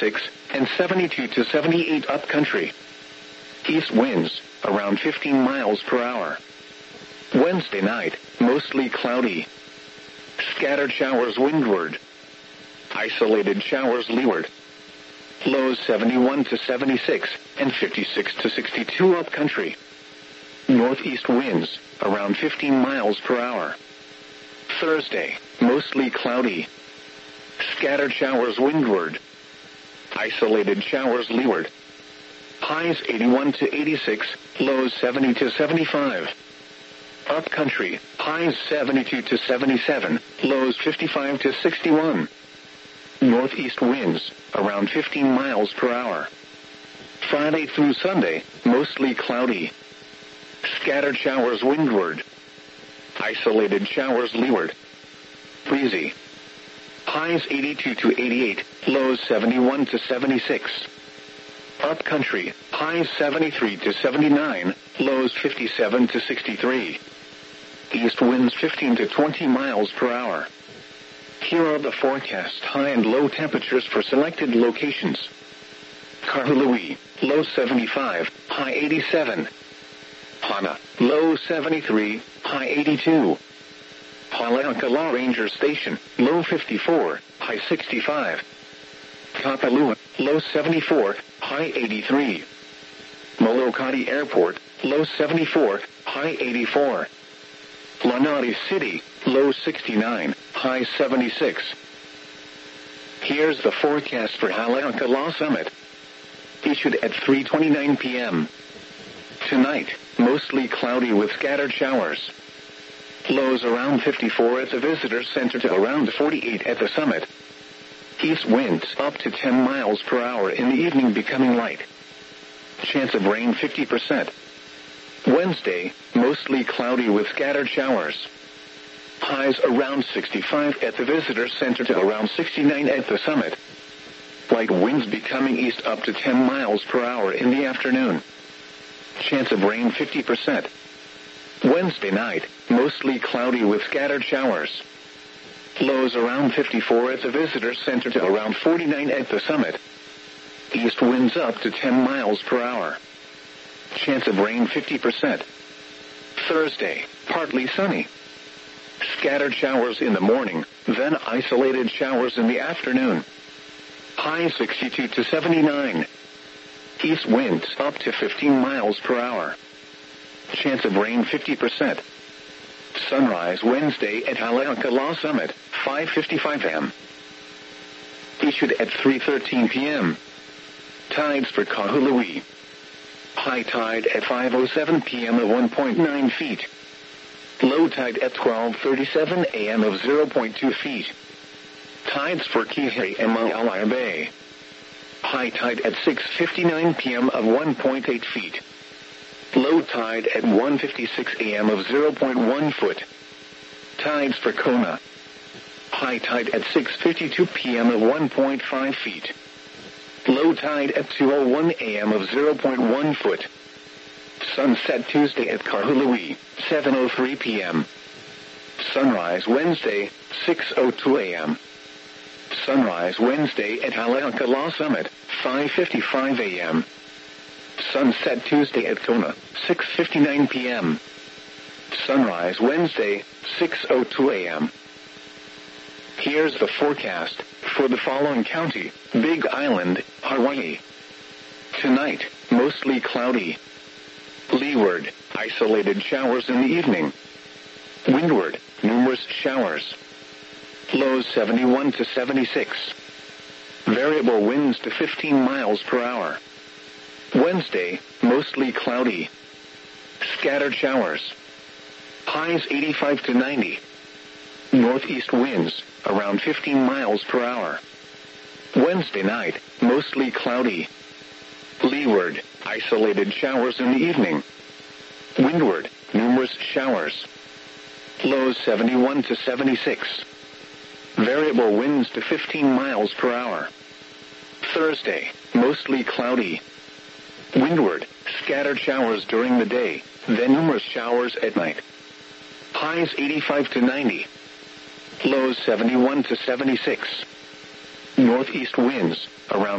76 and 72 to 78 upcountry. East winds around 15 miles per hour. Wednesday night, mostly cloudy. Scattered showers windward. Isolated showers leeward. Lows 71 to 76 and 56 to 62 upcountry. Northeast winds around 15 miles per hour. Thursday, mostly cloudy. Scattered showers windward. Isolated showers leeward. Highs 81 to 86, lows 70 to 75. Upcountry, highs 72 to 77, lows 55 to 61. Northeast winds around 15 miles per hour. Friday through Sunday, mostly cloudy. Scattered showers windward. Isolated showers leeward. Breezy. Highs 82 to 88, lows 71 to 76. Upcountry, highs 73 to 79, lows 57 to 63. East winds 15 to 20 miles per hour. Here are the forecast high and low temperatures for selected locations. Kahului, low 75, high 87. Hana, low 73, high 82. Haleakala Ranger Station, low 54, high 65. Kapalua, low 74, high 83. Molokai Airport, low 74, high 84. Lanai City, low 69, high 76. Here's the forecast for Haleakala Summit. Issued at 3:29 p.m. Tonight, mostly cloudy with scattered showers. Lows around 54 at the Visitor Center to around 48 at the summit. East winds up to 10 miles per hour in the evening becoming light. Chance of rain 50%. Wednesday, mostly cloudy with scattered showers. Highs around 65 at the Visitor Center to around 69 at the summit. Light winds becoming east up to 10 miles per hour in the afternoon. Chance of rain 50%. Wednesday night, mostly cloudy with scattered showers. Lows around 54 at the Visitor Center to around 49 at the summit. East winds up to 10 miles per hour. Chance of rain 50%. Thursday, partly sunny. Scattered showers in the morning, then isolated showers in the afternoon. High 62 to 79. East winds up to 15 miles per hour. Chance of rain 50%. Sunrise Wednesday at Haleakala Summit, 5:55 a.m. Issued at 3:13 p.m. Tides for Kahului. High tide at 5:07 p.m. of 1.9 feet. Low tide at 12:37 a.m. of 0.2 feet. Tides for Kihei and Maalaea Bay. High tide at 6:59 p.m. of 1.8 feet. Low tide at 1:56 a.m. of 0.1 foot. Tides for Kona. High tide at 6:52 p.m. of 1.5 feet. Low tide at 2:01 a.m. of 0.1 foot. Sunset Tuesday at Kahului, 7:03 p.m. Sunrise Wednesday, 6:02 a.m. Sunrise Wednesday at Haleakala Summit, 5:55 a.m. Sunset Tuesday at Kona, 6:59 p.m. Sunrise Wednesday, 6:02 a.m. Here's the forecast for the following county: Big Island, Hawaii. Tonight, mostly cloudy. Leeward, isolated showers in the evening. Windward, numerous showers. Lows 71 to 76. Variable winds to 15 miles per hour. Wednesday, mostly cloudy. Scattered showers. Highs 85 to 90. Northeast winds around 15 miles per hour. Wednesday night, mostly cloudy. Leeward, isolated showers in the evening. Windward, numerous showers. Lows 71 to 76. Variable winds to 15 miles per hour. Thursday, mostly cloudy. Windward, scattered showers during the day, then numerous showers at night. Highs 85 to 90. Lows 71 to 76. Northeast winds around